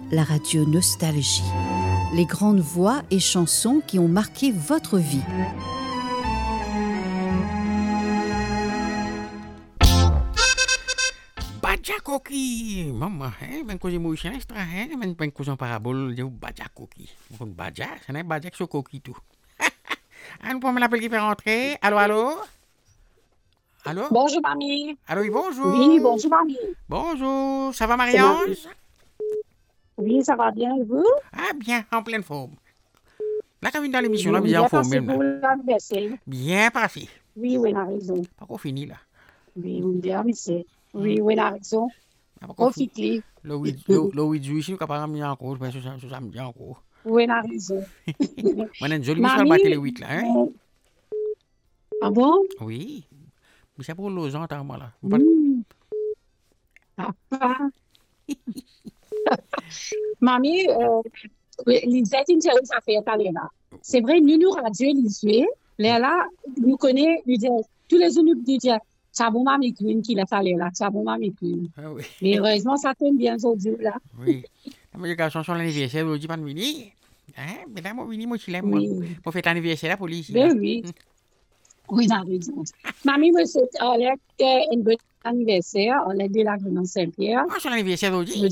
la radio Nostalgie. Les grandes voix et chansons qui ont marqué votre vie. Bajakoki, mama, ben così muy sinistra, ben così un parabole di Bajakoki. Con Baja, ce n'est Bajak sur Koki tout. Ah, nous pouvons l'appeler qui fait rentrer. Allô, allô? Allô? Bonjour, mamie. Allô, oui, bonjour. Oui, bonjour, mamie. Bonjour, ça va C'est Marie-Ange? mamie. Oui, ça va bien, et vous? Ah, bien, en pleine forme. Là, quand on vient dans l'émission, Oui, là, bien en forme passé même. pour Là. l'anniversaire. Bien passé. Oui, on a raison. Pas qu'on finit là. Oui, bien, monsieur. Oui, on a raison. Pas qu'on finit. Profitez. Le 8 juillet, je suis capable de me encore, mais ce samedi encore. Oui, on a raison. Moi, j'ai une jolie mission à battre les 8 là, hein? Ah bon? Oui. Mais c'est pour l'os, à moi là. Papa. Mamie, Lisette, une série, ça fait parler là. C'est vrai, nous, radio, Lisette, là, nous connaissons, tous les jours, nous disons, ça bon, mamie, qui l'a fallu là, ça bon, mamie, Ah oui. mais heureusement, ça tombe bien aujourd'hui là. Oui. Mais les garçons sont l'anniversaire, aujourd'hui, pas de venir. Hein? Mais là, moi, venir, moi, je l'aime, moi. Oui. Moi, fête anniversaire là pour lui ici. Ben oui. Oui, t'as raison. Mamie, me souhaite un bon anniversaire, on est de la Grande Saint-Pierre. Ah, son anniversaire aujourd'hui?